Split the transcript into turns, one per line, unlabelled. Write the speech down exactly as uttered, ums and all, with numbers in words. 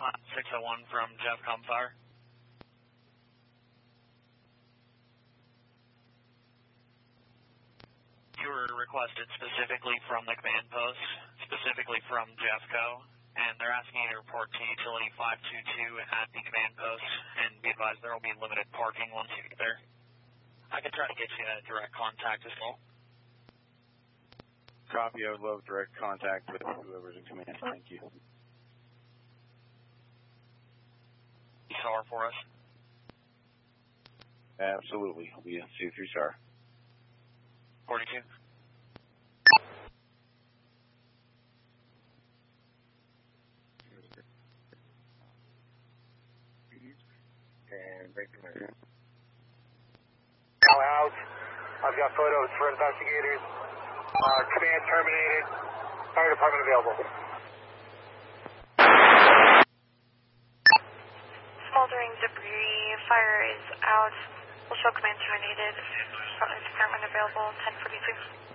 Uh, six oh one from Jeff Comfire. You were requested specifically from the command post, specifically from Jeffco, and they're asking you to report to utility five two two at the command post, and be advised there will be limited parking once you get there. I can try to get you a direct contact as well.
Copy, I would love direct contact with whoever's in command. Thank you.
You saw her for us?
Absolutely. I'll be a C three star.
forty-two.
And right from there.
Now out. I've got photos for investigators. Uh, command terminated. Fire department available.
Smoldering debris. Fire is out. We'll show command terminated. Department available. ten forty-two.